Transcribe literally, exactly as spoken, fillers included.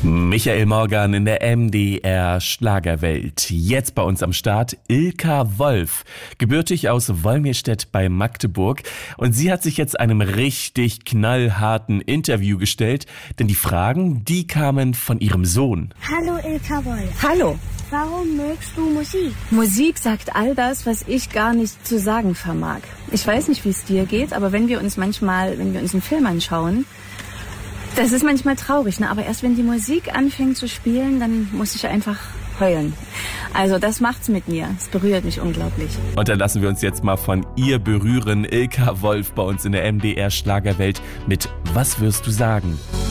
Michael Morgan in der M D R Schlagerwelt. Jetzt bei uns am Start Ilka Wolf, gebürtig aus Wolmirstedt bei Magdeburg. Und sie hat sich jetzt einem richtig knallharten Interview gestellt, denn die Fragen, die kamen von ihrem Sohn. Hallo Ilka Wolf. Hallo. Warum mögst du Musik? Musik sagt all das, was ich gar nicht zu sagen vermag. Ich weiß nicht, wie es dir geht, aber wenn wir uns manchmal, wenn wir uns einen Film anschauen, das ist manchmal traurig, ne? Aber erst wenn die Musik anfängt zu spielen, dann muss ich einfach heulen. Also das macht's mit mir. Es berührt mich unglaublich. Und dann lassen wir uns jetzt mal von ihr berühren. Ilka Wolf bei uns in der M D R Schlagerwelt mit Was wirst du sagen?